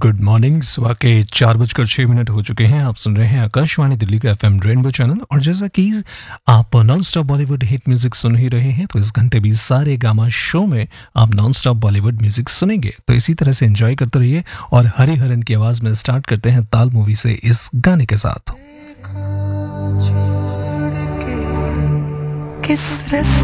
Good morning. सुबह के 4:06 हो चुके हैं। आप सुन रहे हैं आकाशवाणी दिल्ली का एफएम रेनबो चैनल। और जैसा कि आप non stop Bollywood hit music सुन ही रहे हैं, तो इस घंटे भी सारे गामा शो में आप नॉन स्टॉप बॉलीवुड म्यूजिक सुनेंगे। तो इसी तरह से एंजॉय करते रहिए। और हरिहरन की आवाज में स्टार्ट करते हैं ताल मूवी से इस गाने के साथ।